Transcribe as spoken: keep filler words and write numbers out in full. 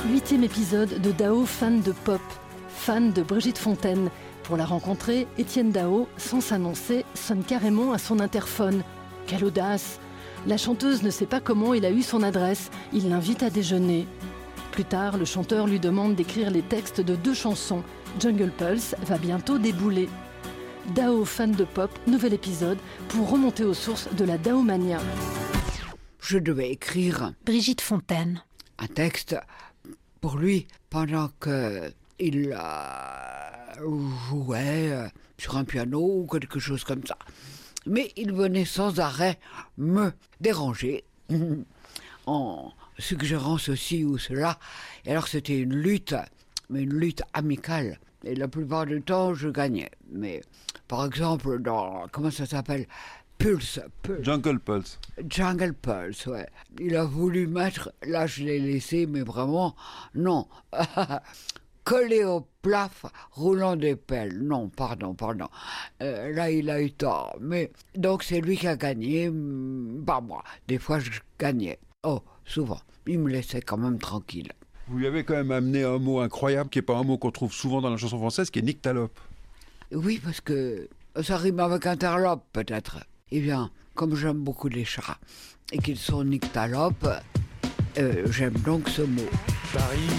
Huitième épisode de Dao, fan de pop, fan de Brigitte Fontaine. Pour la rencontrer, Étienne Dao, sans s'annoncer, sonne carrément à son interphone. Quelle audace! La chanteuse ne sait pas comment il a eu son adresse. Il l'invite à déjeuner. Plus tard, le chanteur lui demande d'écrire les textes de deux chansons. Jungle Pulse va bientôt débouler. Dao, fan de pop, nouvel épisode pour remonter aux sources de la Daomania. Je devais écrire Brigitte Fontaine. un texte pour lui pendant qu'il euh, jouait sur un piano ou quelque chose comme ça. Mais il venait sans arrêt me déranger en suggérant ceci ou cela. Et alors c'était une lutte, mais une lutte amicale. Et la plupart du temps, je gagnais. Mais par exemple, dans, comment ça s'appelle ? Pulse, Pulse. Jungle Pulse. Jungle Pulse, ouais. Il a voulu mettre, là je l'ai laissé, mais vraiment, non. Collé au plaf, roulant des pelles. Non, pardon, pardon. Euh, là, il a eu tort. Mais, donc c'est lui qui a gagné, pas moi. Des fois, je gagnais. Oh, souvent. Il me laissait quand même tranquille. Vous lui avez quand même amené un mot incroyable, qui n'est pas un mot qu'on trouve souvent dans la chanson française, qui est nyctalope. Oui, parce que ça rime avec interlope, peut-être. Eh bien, comme j'aime beaucoup les chats et qu'ils sont nyctalopes, euh, j'aime donc ce mot. Paris